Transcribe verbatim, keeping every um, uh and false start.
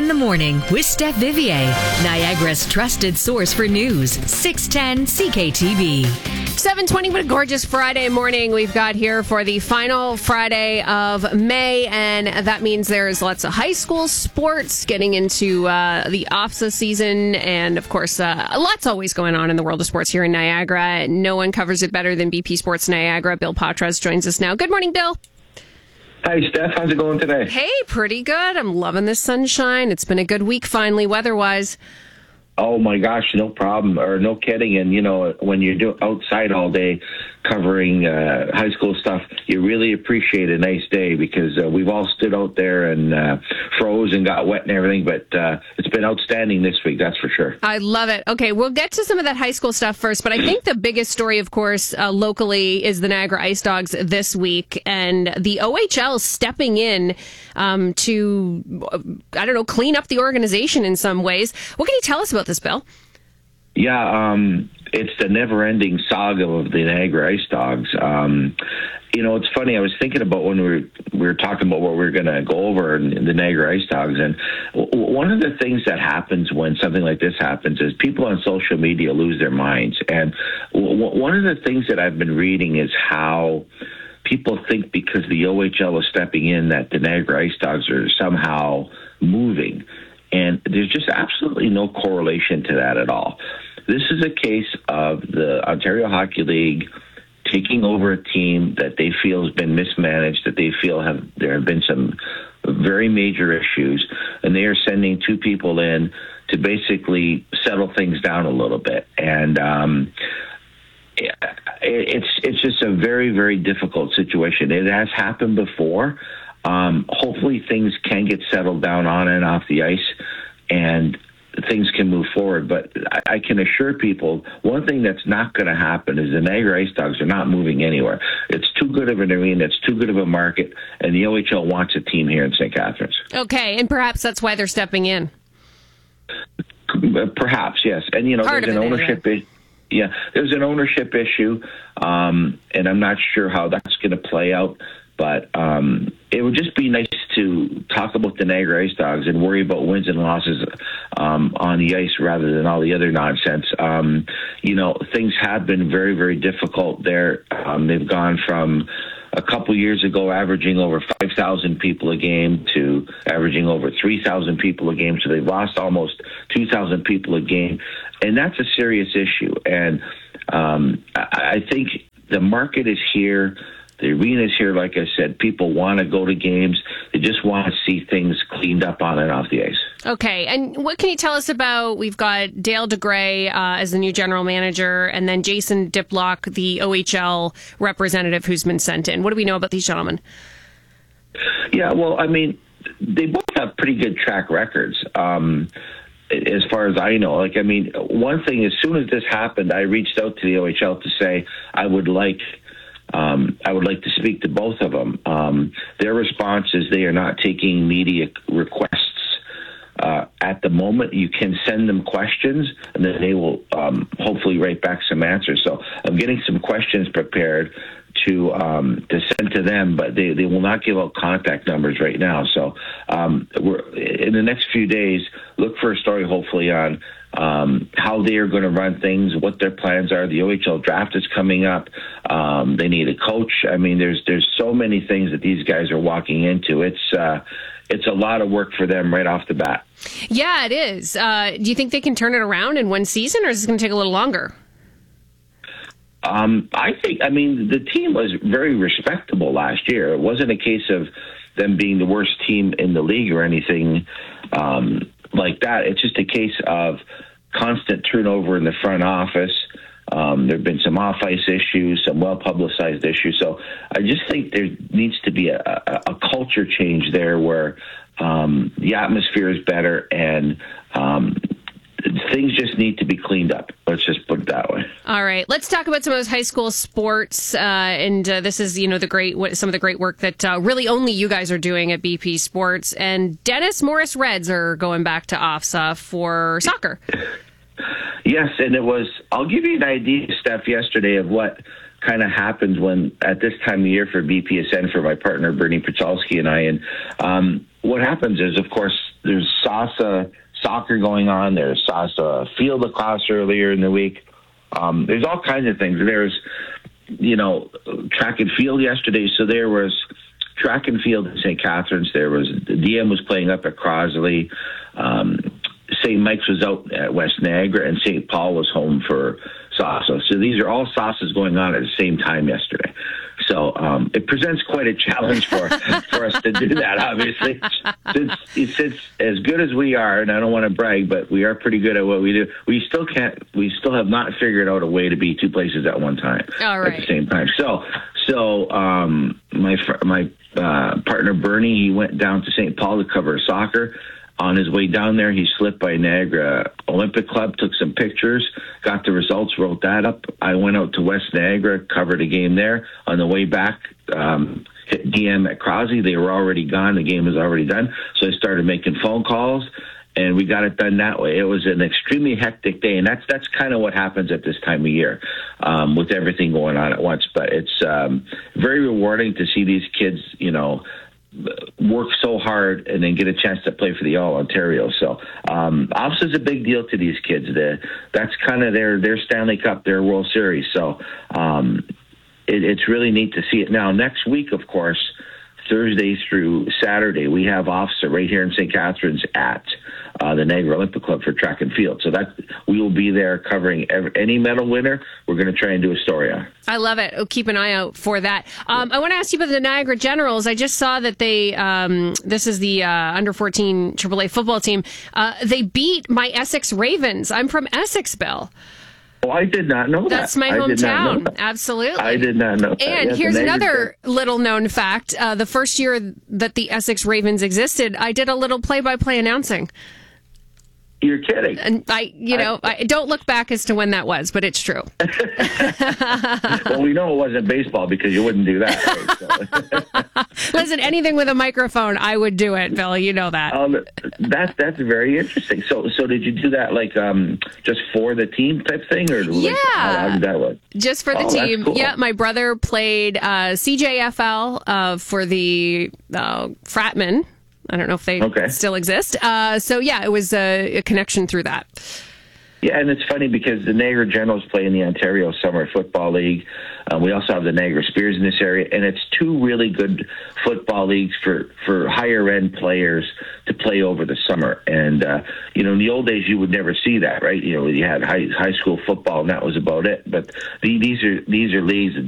in the morning with Steph Vivier, Niagara's trusted source for news. six ten C K T V. seven twenty, what a gorgeous Friday morning we've got here for the final Friday of May, and that means there's lots of high school sports getting into uh, the O F S A season, and of course, uh, lots always going on in the world of sports here in Niagara. No one covers it better than B P Sports Niagara. Bill Patras joins us now. Good morning, Bill. Hi, Steph. How's it going today? Hey, pretty good. I'm loving the sunshine. It's been a good week finally, weather-wise. Oh, my gosh, no problem, or no kidding. And, you know, when you're do- outside all day covering uh, high school stuff, you really appreciate a nice day because uh, we've all stood out there and uh, froze and got wet and everything. But uh, it's been outstanding this week, that's for sure. I love it. Okay, we'll get to some of that high school stuff first. But I think the biggest story, of course, uh, locally is the Niagara Ice Dogs this week. And the O H L stepping in um, to, I don't know, clean up the organization in some ways. What can you tell us about this, Bill? Yeah, um, it's the never-ending saga of the Niagara Ice Dogs. Um, you know, it's funny. I was thinking about when we were, we were talking about what we were going to go over in, in the Niagara Ice Dogs, and w- one of the things that happens when something like this happens is people on social media lose their minds. And w- one of the things that I've been reading is how people think because the O H L is stepping in that the Niagara Ice Dogs are somehow moving. And there's just absolutely no correlation to that at all. This is a case of the Ontario Hockey League taking over a team that they feel has been mismanaged, that they feel have there have been some very major issues, and they are sending two people in to basically settle things down a little bit. And um, it's it's just a very, very difficult situation. It has happened before. Um, hopefully things can get settled down on and off the ice and things can move forward. But I, I can assure people one thing that's not going to happen is the Niagara Ice Dogs are not moving anywhere. It's too good of an arena. It's too good of a market. And the O H L wants a team here in Saint Catharines. Okay. And perhaps that's why they're stepping in. Perhaps, yes. And, you know, Part there's an ownership issue. Yeah, there's an ownership issue. Um, and I'm not sure how that's going to play out. But um, it would just be nice to talk about the Niagara Ice Dogs and worry about wins and losses um, on the ice rather than all the other nonsense. Um, you know, things have been very, very difficult there. Um, they've gone from a couple years ago averaging over five thousand people a game to averaging over three thousand people a game. So they've lost almost two thousand people a game. And that's a serious issue. And um, I, I think the market is here. The arena is here, like I said. People want to go to games. They just want to see things cleaned up on and off the ice. Okay, and what can you tell us about, we've got Dale DeGray uh, as the new general manager, and then Jason Diplock, the O H L representative who's been sent in. What do we know about these gentlemen? Yeah, well, I mean, they both have pretty good track records. Um, as far as I know, like, I mean, one thing, as soon as this happened, I reached out to the O H L to say I would like Um, I would like to speak to both of them. Um, their response is they are not taking media requests uh, at the moment. You can send them questions, and then they will um, hopefully write back some answers. So I'm getting some questions prepared to um, to send to them, but they, they will not give out contact numbers right now. So um, we're in the next few days, look for a story hopefully on um, how they are going to run things, what their plans are. The O H L draft is coming up. Um, they need a coach. I mean, there's there's so many things that these guys are walking into. It's uh, it's a lot of work for them right off the bat. Yeah, it is. Uh, do you think they can turn it around in one season, or is it going to take a little longer? Um, I think, I mean, the team was very respectable last year. It wasn't a case of them being the worst team in the league or anything um, like that. It's just a case of constant turnover in the front office. Um, there have been some off-ice issues, some well-publicized issues. So I just think there needs to be a, a, a culture change there where um, the atmosphere is better and um, things just need to be cleaned up. Let's just put it that way. All right. Let's talk about some of those high school sports. Uh, and uh, this is, you know, the great, what, some of the great work that uh, really only you guys are doing at B P Sports. And Dennis Morris Reds are going back to O F S A for soccer. Yes, and it was, I'll give you an idea, Steph, yesterday of what kind of happens when, at this time of year for B P S N, for my partner, Bernie Petralski and I. And um, what happens is, of course, there's Sasa soccer going on. There's Sasa field lacrosse earlier in the week. Um, there's all kinds of things. There's, you know, track and field yesterday. So there was track and field in Saint Catharines. There was, the D M was playing up at Crosley. Um, Saint Mike's was out at West Niagara, and Saint Paul was home for Sasa. So these are all Sasas going on at the same time yesterday. So um, it presents quite a challenge for for us to do that, obviously. Since, since as good as we are, and I don't want to brag, but we are pretty good at what we do, we still can't, we still have not figured out a way to be two places at one time, all right. at the same time. So, so um, my my uh, partner, Bernie, he went down to Saint Paul to cover soccer. On his way down there, he slipped by Niagara Olympic Club, took some pictures, got the results, wrote that up. I went out to West Niagara, covered a game there. On the way back, um, hit D M at Crosley. They were already gone. The game was already done. So I started making phone calls, and we got it done that way. It was an extremely hectic day, and that's that's kind of what happens at this time of year um, with everything going on at once. But it's um, very rewarding to see these kids, you know, work so hard and then get a chance to play for the All Ontario. So um, obviously, it's a big deal to these kids. The, that's kind of their their Stanley Cup, their World Series. So um, it, it's really neat to see it. Now, next week, of course, Thursday through Saturday, we have officer right here in Saint Catharines at uh, the Niagara Olympic Club for track and field. So that we will be there covering every, any medal winner. We're going to try and do a story on. I love it. Oh, keep an eye out for that. Um, I want to ask you about the Niagara Generals. I just saw that they, um, this is the uh, under fourteen triple A football team. Uh, they beat my Essex Ravens. I'm from Essex, Bill. Oh, I did not know that. That's my hometown. Absolutely. I did not know that. And yes, here's another good. little known fact. Uh, the first year that the Essex Ravens existed, I did a little play-by-play announcing. You're kidding. And I, you know, I, I don't look back as to when that was, but it's true. Well, we know it wasn't baseball because you wouldn't do that. Right? So. Listen, anything with a microphone, I would do it, Bill. You know that. Um, that's that's very interesting. So, so did you do that like um, just for the team type thing, or yeah, like, how, how did that work? Just for the oh, team. Cool. Yeah, my brother played uh, C J F L uh, for the uh, Fratmen. I don't know if they okay. still exist. Uh, so, yeah, it was a, a connection through that. Yeah, and it's funny because the Niagara Generals play in the Ontario Summer Football League. Uh, we also have the Niagara Spears in this area, and it's two really good football leagues for, for higher-end players to play over the summer. And, uh, you know, in the old days, you would never see that, right? You know, you had high high school football, and that was about it. But the, these are these are leagues